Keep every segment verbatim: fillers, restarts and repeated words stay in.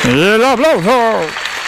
El aplauso.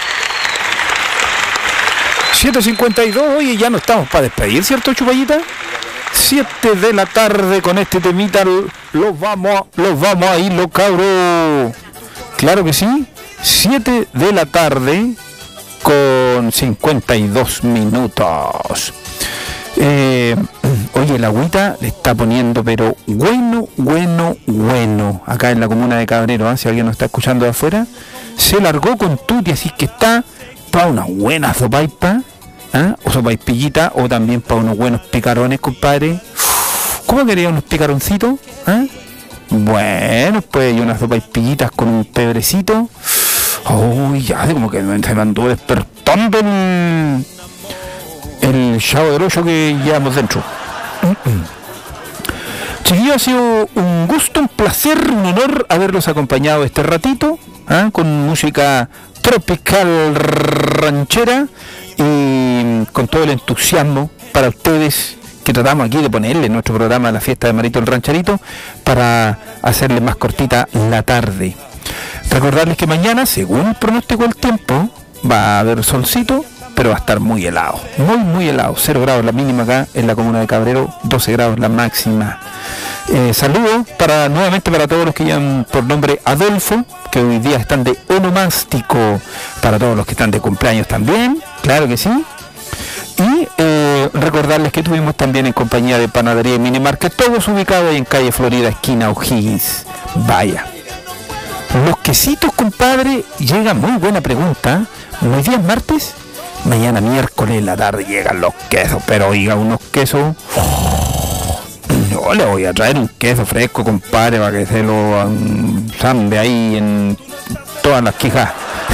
siete cincuenta y dos, oye, ya no estamos para despedir, ¿cierto, Chupallita? siete de la tarde con este temita, los vamos, los vamos a ir, los cabros. Claro que sí, siete de la tarde con cincuenta y dos minutos. Eh, oye, el agüita le está poniendo, pero bueno, bueno, bueno, acá en la comuna de Cabrero, ¿eh? Si alguien nos está escuchando de afuera, se largó con tuti, así que está para una buena sopaipa, ¿eh? O sopaipillita, o también para unos buenos picarones, compadre. ¿Cómo quería unos picaroncitos? ¿Eh? Bueno, pues y unas sopaipillitas con un pebrecito. Uy, ya como que se me anduvo despertando el, el chavo del ocho que llevamos dentro. Chiquillos, ha sido un gusto, un placer, un honor haberlos acompañado este ratito, ¿eh? Con música tropical ranchera y con todo el entusiasmo para ustedes que tratamos aquí de ponerle en nuestro programa La Fiesta de Marito el Rancherito para hacerle más cortita la tarde. Recordarles que mañana, según el pronóstico del tiempo, va a haber solcito, pero va a estar muy helado, muy muy helado, cero grados la mínima acá en la comuna de Cabrero, doce grados la máxima. Eh, saludos para nuevamente para todos los que llaman por nombre Adolfo, que hoy día están de onomástico, para todos los que están de cumpleaños también, claro que sí. Y eh, recordarles que tuvimos también en compañía de Panadería y Minimarket, todos ubicados ahí en calle Florida, esquina O'Higgins. Vaya. Los quesitos, compadre, llega muy buena pregunta. Hoy día es martes, mañana miércoles en la tarde llegan los quesos, pero oiga, unos quesos. Oh, yo le voy a traer un queso fresco, compadre, para que se lo um, zambe ahí en todas las quijas.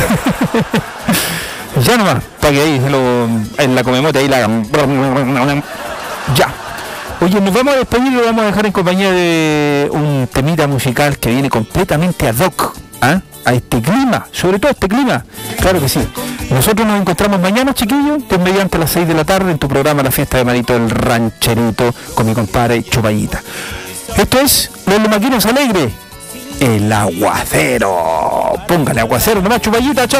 Ya nomás, para que ahí se lo, en la comemote ahí la hagan. Ya. Oye, nos vamos a despedir y lo vamos a dejar en compañía de un temita musical que viene completamente ad hoc, ¿eh? A este clima, sobre todo a este clima, claro que sí. Nosotros nos encontramos mañana, chiquillos, pues mediante las seis de la tarde en tu programa La Fiesta de Marito el Rancherito con mi compadre Chupallita. Esto es Los Maquinos Alegres, el aguacero. Póngale aguacero nomás, Chupallita.